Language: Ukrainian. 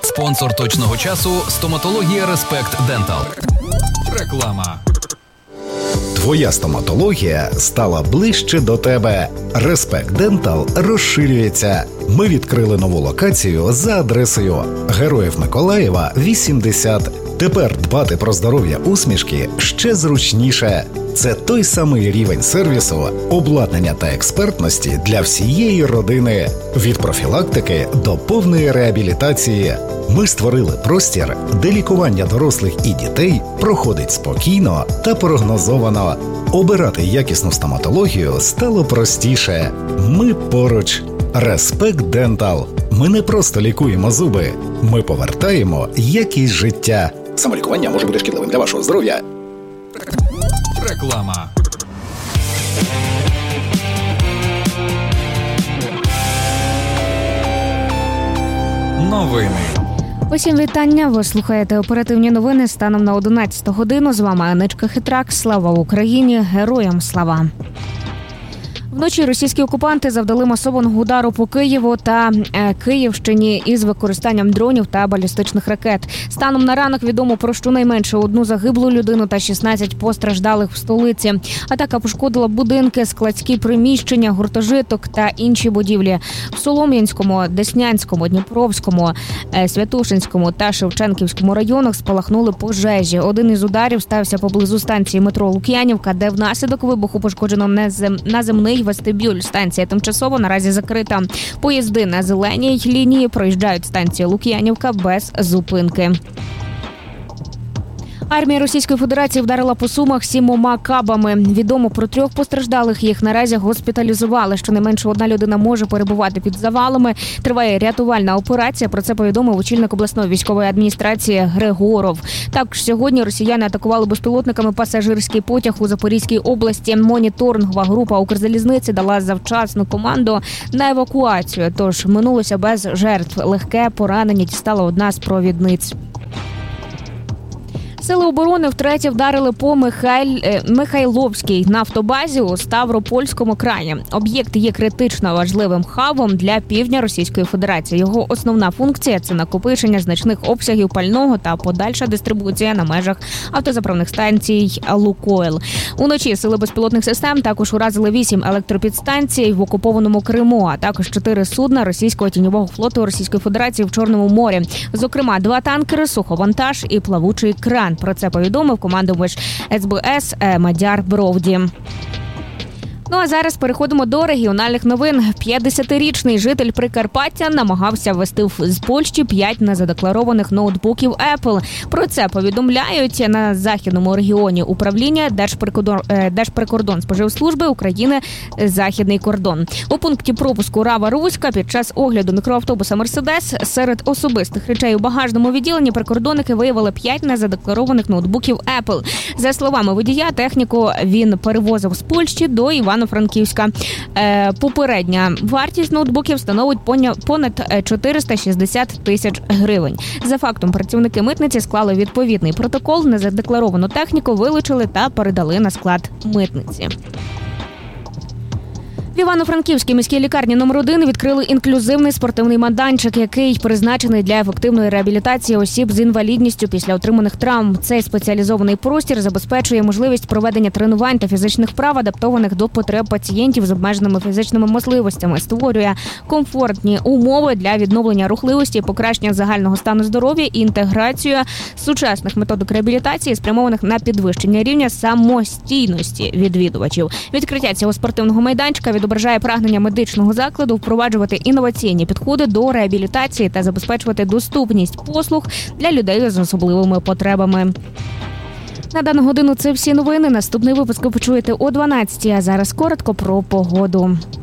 Спонсор точного часу – стоматологія Респект Дентал. Реклама. Твоя стоматологія стала ближче до тебе. Респект Дентал розширюється. Ми відкрили нову локацію за адресою Героїв Миколаєва, 80. Тепер дбати про здоров'я усмішки ще зручніше. Це той самий рівень сервісу, обладнання та експертності для всієї родини. Від профілактики до повної реабілітації. Ми створили простір, де лікування дорослих і дітей проходить спокійно та прогнозовано. Обирати якісну стоматологію стало простіше. Ми поруч. Респект Дентал. Ми не просто лікуємо зуби. Ми повертаємо якість життя. Самолікування може бути шкідливим для вашого здоров'я. Реклама. Новини. Усім вітання. Ви слухаєте оперативні новини станом на 11 годину. З вами Аничка Хитрак. Слава Україні! Героям слава! Вночі російські окупанти завдали масованого удару по Києву та Київщині із використанням дронів та балістичних ракет. Станом на ранок відомо про щонайменше одну загиблу людину та 16 постраждалих в столиці. Атака пошкодила будинки, складські приміщення, гуртожиток та інші будівлі. В Солом'янському, Деснянському, Дніпровському, Святошинському та Шевченківському районах спалахнули пожежі. Один із ударів стався поблизу станції метро Лук'янівка, де внаслідок вибуху пошкоджено наземний вестибюль. Станція тимчасово наразі закрита. Поїзди на зеленій лінії проїжджають станцію Лук'янівка без зупинки. Армія Російської Федерації вдарила по Сумах 7 кабами. Відомо про 3 постраждалих. Їх наразі госпіталізували. Щонайменше одна людина може перебувати під завалами. Триває рятувальна операція. Про це повідомив очільник обласної військової адміністрації Григоров. Також сьогодні росіяни атакували безпілотниками пасажирський потяг у Запорізькій області. Моніторингова група Укрзалізниці дала завчасну команду на евакуацію. Тож минулося без жертв. Легке поранення дістала одна з провідниць. Сили оборони втретє вдарили по Михайловській нафтобазі у Ставропольському краї. Об'єкт є критично важливим хабом для півдня Російської Федерації. Його основна функція – це накопичення значних обсягів пального та подальша дистрибуція на межах автозаправних станцій «Лукойл». Уночі сили безпілотних систем також уразили 8 електропідстанцій в окупованому Криму, а також 4 судна російського тіньового флоту Російської Федерації в Чорному морі. Зокрема, 2 танкери, суховантаж і плавучий кран. Про це повідомив командувач СБС Мадяр Бровді. Ну а зараз переходимо до регіональних новин. 50-річний житель Прикарпаття намагався ввести з Польщі 5 незадекларованих ноутбуків Apple. Про це повідомляють на західному регіоні управління Держприкордонспоживслужби України «Західний кордон». У пункті пропуску Рава-Руська під час огляду мікроавтобуса «Мерседес» серед особистих речей у багажному відділенні прикордонники виявили 5 незадекларованих ноутбуків Apple. За словами водія, техніку він перевозив з Польщі до Івано-Франківська. Попередня вартість ноутбуків становить понад 460 тисяч гривень. За фактом, працівники митниці склали відповідний протокол, незадекларовану техніку вилучили та передали на склад митниці. В Івано-Франківській міській лікарні номер 1 відкрили інклюзивний спортивний майданчик, який призначений для ефективної реабілітації осіб з інвалідністю після отриманих травм. Цей спеціалізований простір забезпечує можливість проведення тренувань та фізичних вправ, адаптованих до потреб пацієнтів з обмеженими фізичними можливостями, створює комфортні умови для відновлення рухливості, покращення загального стану здоров'я і інтеграцію сучасних методик реабілітації, спрямованих на підвищення рівня самостійності відвідувачів. Відкриття цього спортивного майданчика відображає прагнення медичного закладу впроваджувати інноваційні підходи до реабілітації та забезпечувати доступність послуг для людей з особливими потребами. На дану годину це всі новини. Наступний випуск ви почуєте о 12-й, а зараз коротко про погоду.